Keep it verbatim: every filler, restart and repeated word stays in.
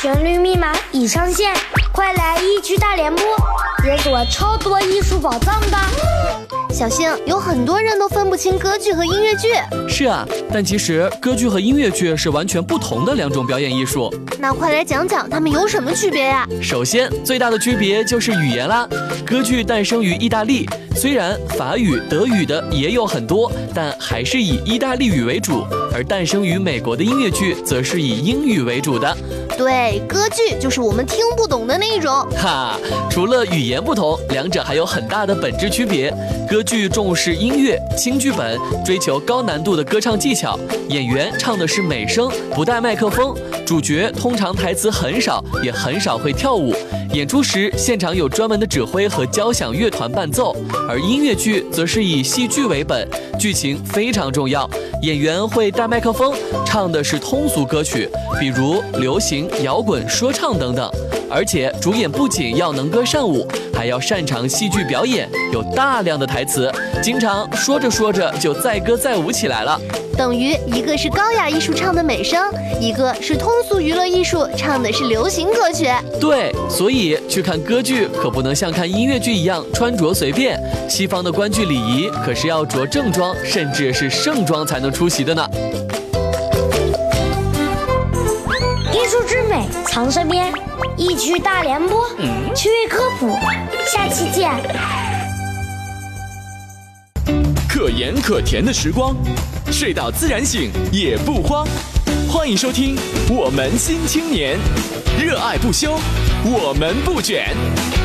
旋律密码已上线，快来一区大联播，解锁超多艺术宝藏吧！ 小星，有很多人都分不清歌剧和音乐剧。 是啊，但其实歌剧和音乐剧是完全不同的两种表演艺术。 那快来讲讲它们有什么区别呀？ 首先，最大的区别就是语言啦。歌剧诞生于意大利，虽然法语、德语的也有很多，但还是以意大利语为主；而诞生于美国的音乐剧，则是以英语为主的。 对，歌剧就是我们听不懂的那种。 哈，除了语言不同，两者还有很大的本质区别。歌剧重视音乐、轻剧本，追求高难度的歌唱技巧，演员唱的是美声，不带麦克风，主角通常台词很少，也很少会跳舞。演出时，现场有专门的指挥和交响乐团伴奏。而音乐剧则是以戏剧为本，剧情非常重要，演员会带麦克风，唱的是通俗歌曲，比如流行、摇滚、说唱等等。而且主演不仅要能歌善舞，还要擅长戏剧表演，有大量的台词，经常说着说着就载歌载舞起来了。 等于一个是高雅艺术唱的美声，一个是通俗娱乐艺术唱的是流行歌曲。 对，所以去看歌剧可不能像看音乐剧一样穿着随便，西方的观剧礼仪可是要着正装，甚至是盛装才能出席的呢。 艺术之美藏身边，一区大联播，趣味科普，下期见。 可盐可甜的时光，睡到自然醒也不慌。欢迎收听《我们新青年》，热爱不休，我们不卷。